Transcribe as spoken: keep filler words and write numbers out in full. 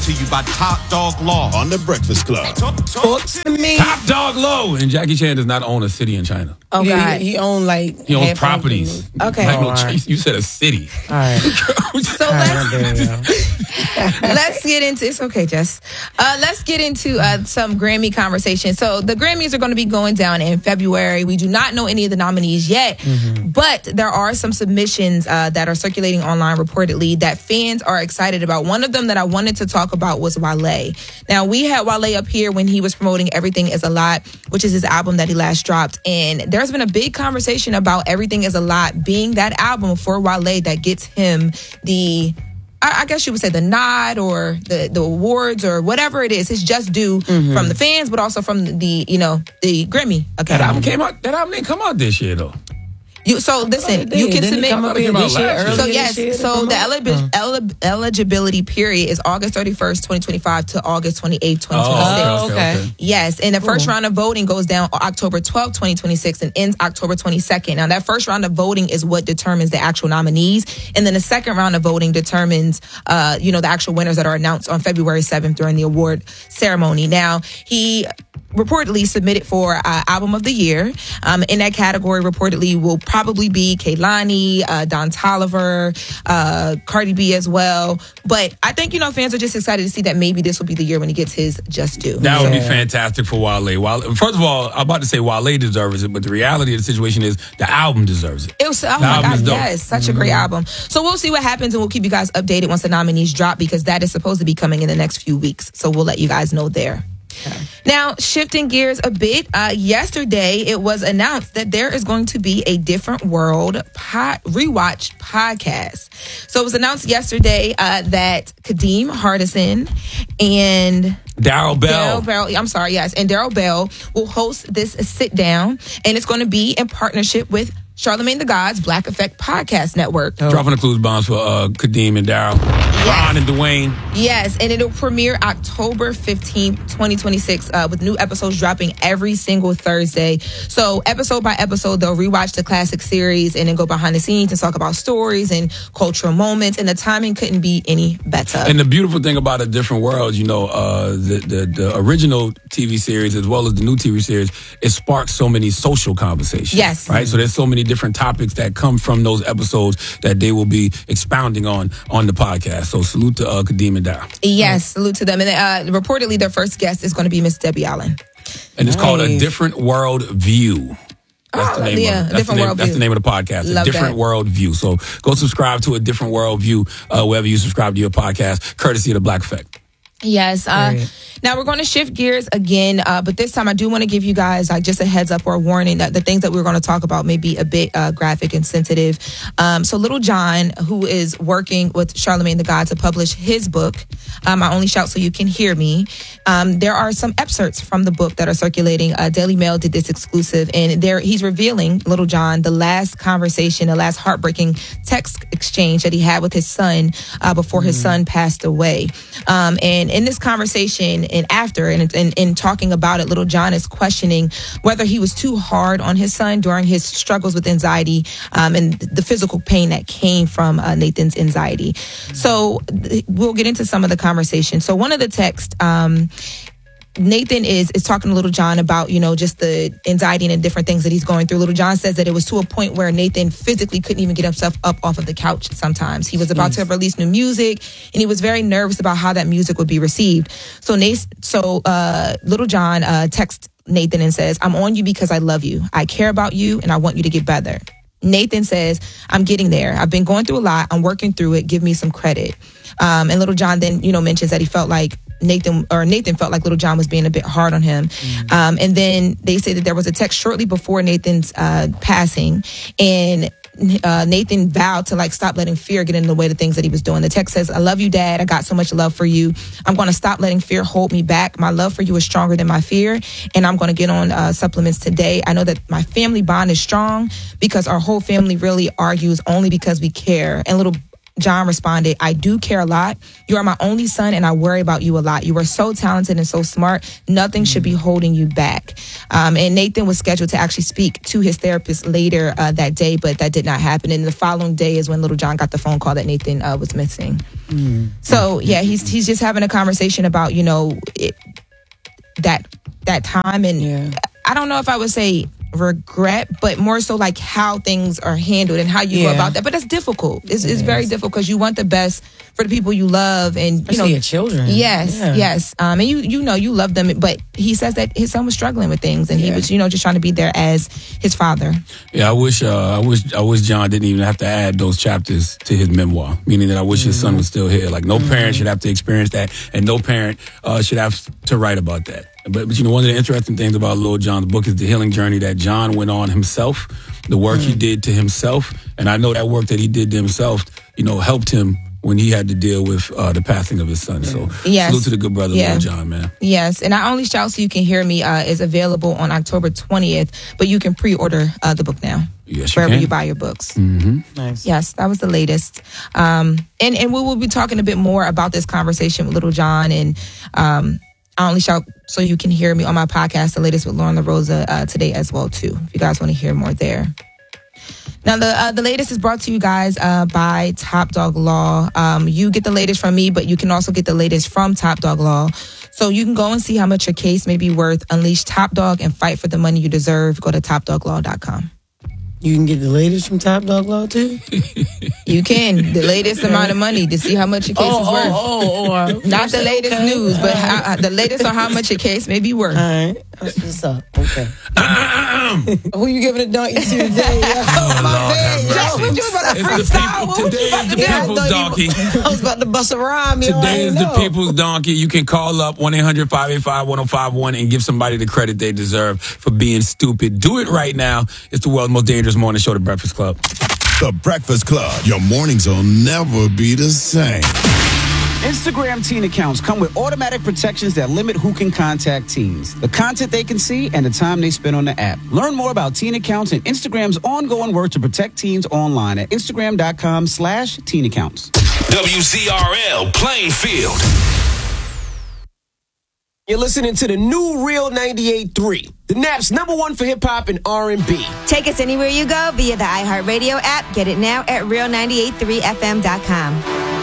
to you by Top Dog Law on The Breakfast Club. Talk, talk to me. Top Dog Law. And Jackie Chan does not own a city in China. Oh, Yeah, God. he, he owned like He owns half properties. Okay. Like, no, Oh, all right. You said a city. All right. So All right, let's, there you go. let's get into, it's okay, Jess. Uh, let's get into uh, some Grammy conversation. So the Grammys are going to be going down in February. We do not know any of the nominees yet, mm-hmm. but there are some submissions uh, that are circulating online reportedly that fans are excited about. One of them that I wanted to talk about was Wale. Now, we had Wale up here when he was promoting Everything Is a Lot, which is his album that he last dropped. And there's been a big conversation about Everything Is a Lot being that album for Wale that gets him the, I guess you would say the nod or the, the awards or whatever it is. It's just due mm-hmm. from the fans, but also from the, you know, the Grammy Academy. That album came out, that album didn't come out this year, though. You, so listen, did. you can Didn't submit. it come up here this year, earlier So this yes, year to so come the out? eli- Uh. eli- eligibility period is August thirty-first, twenty twenty-five to August twenty-eighth, twenty Oh, twenty-six. okay, okay, okay. Yes, and the first Cool. round of voting goes down October twelfth, twenty twenty-six and ends October twenty-second. Now that first round of voting is what determines the actual nominees, and then the second round of voting determines, uh, you know, the actual winners that are announced on February seventh during the award ceremony. Now he reportedly submitted for uh, Album of the Year. Um, in that category, reportedly will probably be Kehlani, uh, Don Toliver, uh, Cardi B as well. But I think, you know, fans are just excited to see that maybe this will be the year when he gets his just due. That So- would be fantastic for Wale. Wale. First of all, I'm about to say Wale deserves it, but the reality of the situation is the album deserves it. It was, oh The my album is God, dope. yes, such a great album. So we'll see what happens, and we'll keep you guys updated once the nominees drop, because that is supposed to be coming in the next few weeks. So we'll let you guys know there. Okay. Now, shifting gears a bit, uh, yesterday it was announced that there is going to be a Different World pod, rewatch podcast. So it was announced yesterday uh, that Kadeem Hardison and Daryl Bell. Daryl Bell, I'm sorry, yes, and Daryl Bell will host this sit down, and it's going to be in partnership with Charlamagne the God's Black Effect Podcast Network. Oh. Dropping the clues bombs for uh, Kadeem and Daryl. Yes. Ron and Dwayne. Yes, and it'll premiere October fifteenth, twenty twenty-six, uh, with new episodes dropping every single Thursday. So episode by episode, they'll rewatch the classic series and then go behind the scenes and talk about stories and cultural moments, and the timing couldn't be any better. And the beautiful thing about A Different World, you know, uh, the, the, the original T V series as well as the new T V series, it sparks so many social conversations. Yes. Right? So there's so many different topics that come from those episodes that they will be expounding on on the podcast. So salute to uh, Kadeem and Daryl. Yes, salute to them. And uh, reportedly, their first guest is going to be Miss Debbie Allen. And it's Nice. called A Different World View. That's Oh, the name yeah, of it. That's, Different the name, World that's View. the name of the podcast. Love A Different that. World View. So go subscribe to A Different World View uh, wherever you subscribe to your podcast, courtesy of the Black Effect. Yes. Uh, Right. Now we're going to shift gears again, uh, but this time I do want to give you guys like just a heads up or a warning that the things that we're going to talk about may be a bit uh, graphic and sensitive. Um, so Little John, who is working with Charlamagne the God to publish his book, um, I Only Shout So You Can Hear Me, um, there are some excerpts from the book that are circulating. Uh, Daily Mail did this exclusive, and there he's revealing, Little John, the last conversation, the last heartbreaking text exchange that he had with his son uh, before his son passed away. Um, and in this conversation and after and in, in talking about it, Little John is questioning whether he was too hard on his son during his struggles with anxiety um, and the physical pain that came from uh, Nathan's anxiety. So th- we'll get into some of the conversation. So one of the texts, um, Nathan is is talking to Little John about, you know, just the anxiety and the different things that he's going through. Little John says that it was to a point where Nathan physically couldn't even get himself up off of the couch sometimes. He was about to release new music, and he was very nervous about how that music would be received. So Nate, so uh, Little John uh, texts Nathan and says, "I'm on you because I love you. I care about you, and I want you to get better." Nathan says, "I'm getting there. I've been going through a lot. I'm working through it. Give me some credit." Um, and Little John then, you know, mentions that he felt like Nathan or Nathan felt like Little John was being a bit hard on him. Mm-hmm. Um, and then they say that there was a text shortly before Nathan's uh, passing, and uh, Nathan vowed to like stop letting fear get in the way of the things that he was doing. The text says, "I love you, Dad. I got so much love for you. I'm going to stop letting fear hold me back. My love for you is stronger than my fear, and I'm going to get on uh, supplements today. I know that my family bond is strong because our whole family really argues only because we care." And little John responded, I do care a lot. You are my only son, and I worry about you a lot. You are so talented and so smart. Nothing should be holding you back. Um, and Nathan was scheduled to actually speak to his therapist later uh, that day, but that did not happen. And the following day is when Little John got the phone call that Nathan uh, was missing. Mm. So, yeah, he's he's just having a conversation about, you know, it, that that time. And yeah. I don't know if I would say regret, but more so like how things are handled and how you yeah. go about that. But that's difficult. It's, it it's very difficult because you want the best for the people you love, and you Especially know your children. Yes, yeah. yes. Um, and you you know you love them, but he says that his son was struggling with things, and yeah. he was you know just trying to be there as his father. Yeah, I wish uh, I wish I wish John didn't even have to add those chapters to his memoir. Meaning that I wish mm-hmm. his son was still here. Like no mm-hmm. parent should have to experience that, and no parent uh, should have to write about that. But, but you know, one of the interesting things about Lil Jon's book is the healing journey that John went on himself, the work mm. he did to himself. And I know that work that he did to himself, you know, helped him when he had to deal with uh, the passing of his son. So yes. salute to the good brother, yeah. Lil Jon, man. Yes. And Our Only Shout So You Can Hear Me uh, is available on October twentieth, but you can pre-order uh, the book now. Yes, wherever you, you buy your books. Mm-hmm. Nice. Yes, that was the latest. Um, and, and we will be talking a bit more about this conversation with Little John and um, I Only Shout So You Can Hear Me on my podcast, The Latest with Lauren LaRosa, uh, today as well, too, if you guys want to hear more there. Now, the uh, the latest is brought to you guys uh, by Top Dog Law. Um, you get the latest from me, but you can also get the latest from Top Dog Law. So you can go and see how much your case may be worth. Unleash Top Dog and fight for the money you deserve. Go to top dog law dot com. You can get the latest from Top Dog Law, too? You can. The latest amount of money to see how much your case oh, is worth. Oh, oh, oh. Not the latest okay. news, but how, uh, the latest on how much your case may be worth. All right. That's what's up. Okay. Who you giving a donkey to today? Oh, my Lord bad. have mercy. What you about to It's the freestyle? people, today is the people's donkey. I was about to bust a rhyme. Today is the people's donkey. You can call up one eight hundred five eight five one oh five one and give somebody the credit they deserve for being stupid. Do it right now. It's the world's most dangerous morning show, The Breakfast Club. The Breakfast Club. Your mornings will never be the same. Instagram teen accounts come with automatic protections that limit who can contact teens, the content they can see, and the time they spend on the app. Learn more about teen accounts and Instagram's ongoing work to protect teens online at instagram.com slash teen accounts. W Z R L Plainfield. You're listening to the new Real ninety-eight point three, the Nap's number one for hip-hop and R and B. Take us anywhere you go via the iHeartRadio app. Get it now at real nine eight three f m dot com.